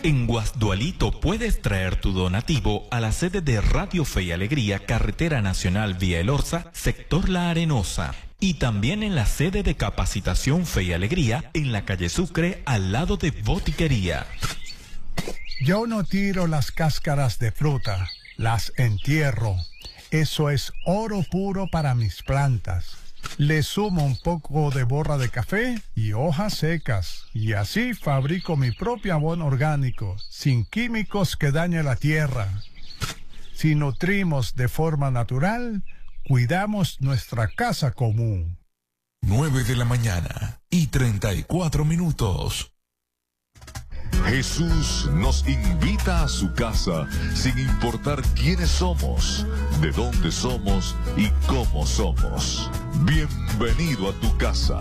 En Guasdualito puedes traer tu donativo a la sede de Radio Fe y Alegría, Carretera Nacional Vía El Orza, sector La Arenosa. Y también en la sede de Capacitación Fe y Alegría, en la calle Sucre, al lado de Botiquería. Yo no tiro las cáscaras de fruta, las entierro. Eso es oro puro para mis plantas. Le sumo un poco de borra de café y hojas secas, y así fabrico mi propio abono orgánico, sin químicos que dañen la tierra. Si nutrimos de forma natural, cuidamos nuestra casa común. 9:34 a.m. Jesús nos invita a su casa sin importar quiénes somos, de dónde somos y cómo somos. Bienvenido a tu casa.